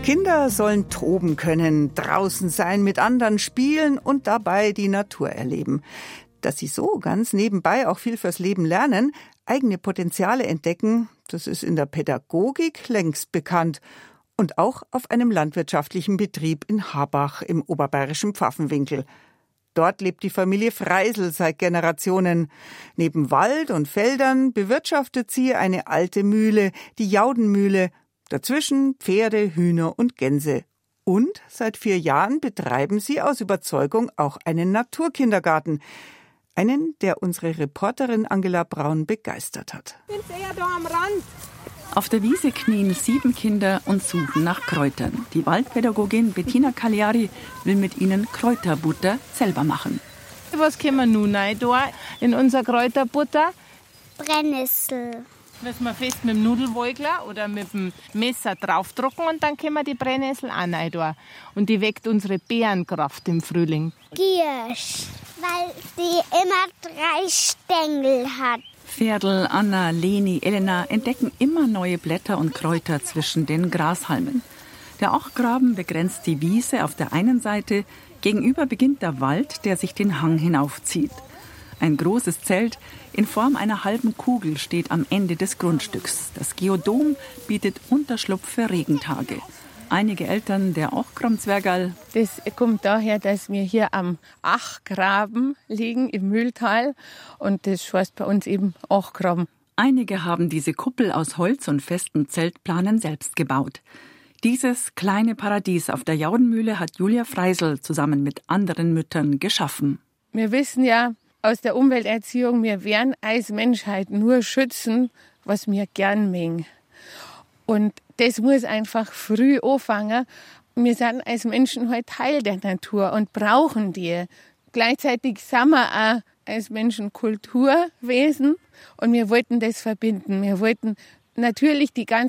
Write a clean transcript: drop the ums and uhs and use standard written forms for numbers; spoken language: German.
Kinder sollen toben können, draußen sein, mit anderen spielen und dabei die Natur erleben. Dass sie so ganz nebenbei auch viel fürs Leben lernen, eigene Potenziale entdecken, das ist in der Pädagogik längst bekannt. Und auch auf einem landwirtschaftlichen Betrieb in Habach im oberbayerischen Pfaffenwinkel. Dort lebt die Familie Freisel seit Generationen. Neben Wald und Feldern bewirtschaftet sie eine alte Mühle, die Jaudenmühle. Dazwischen Pferde, Hühner und Gänse. Und seit 4 Jahren betreiben sie aus Überzeugung auch einen Naturkindergarten. Einen, der unsere Reporterin Angela Braun begeistert hat. Ich bin eher da am Rand. Auf der Wiese knien 7 Kinder und suchen nach Kräutern. Die Waldpädagogin Bettina Cagliari will mit ihnen Kräuterbutter selber machen. Was können wir nun rein da in unser Kräuterbutter? Brennnessel. Müssen wir fest mit dem Nudelwolkler oder mit dem Messer draufdrucken und dann können wir die Brennnessel auch rein da. Und die weckt unsere Bärenkraft im Frühling. Giersch, weil sie immer 3 Stängel hat. Ferdl, Anna, Leni, Elena entdecken immer neue Blätter und Kräuter zwischen den Grashalmen. Der Ochgraben begrenzt die Wiese auf der einen Seite, gegenüber beginnt der Wald, der sich den Hang hinaufzieht. Ein großes Zelt in Form einer halben Kugel steht am Ende des Grundstücks. Das Geodom bietet Unterschlupf für Regentage. Einige Eltern der Ochgramzwergal. Das kommt daher, dass wir hier am Achgraben liegen im Mühltal und das heißt bei uns eben Ochgraben. Einige haben diese Kuppel aus Holz und festen Zeltplanen selbst gebaut. Dieses kleine Paradies auf der Jaudenmühle hat Julia Freisel zusammen mit anderen Müttern geschaffen. Wir wissen ja aus der Umwelterziehung, wir werden als Menschheit nur schützen, was wir gern mögen. Und das muss einfach früh anfangen. Wir sind als Menschen heute Teil der Natur und brauchen die. Gleichzeitig sind wir auch als Menschen Kulturwesen und wir wollten das verbinden. Wir wollten natürlich die ganzen